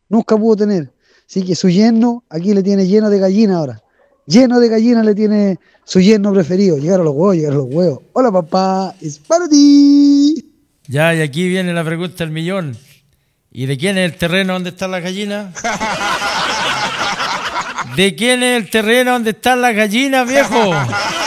nunca pudo tener. Así que su yerno aquí le tiene lleno de gallina ahora. Lleno de gallina le tiene su yerno preferido. Llegaron los huevos, llegaron los huevos. Hola papá, es para ti. Ya, y aquí viene la pregunta del millón. ¿Y de quién es el terreno donde están las gallinas? ¿De quién es el terreno donde están las gallinas, viejo?